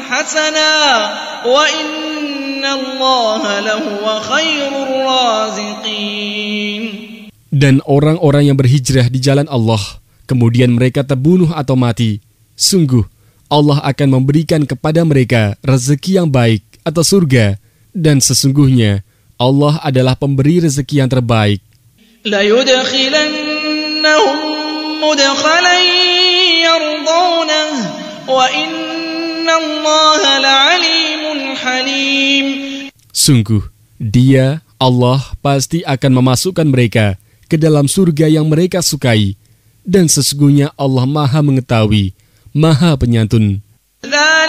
حسنا وإن الله لهو خير الرازقين. Dan orang-orang yang berhijrah di jalan Allah, kemudian mereka terbunuh atau mati, sungguh Allah akan memberikan kepada mereka rezeki yang baik atau surga, dan sesungguhnya Allah adalah pemberi rezeki yang terbaik. لَيُدْخِلَنَّهُمْ مُدْخَلًا يَرْضَوْنَهُ وَإِنَّ اللَّهَ لَعَلِيمٌ حَلِيمٌ. Sungguh, Dia, Allah, pasti akan memasukkan mereka ke dalam surga yang mereka sukai, dan sesungguhnya Allah Maha Mengetahui, Maha Penyantun.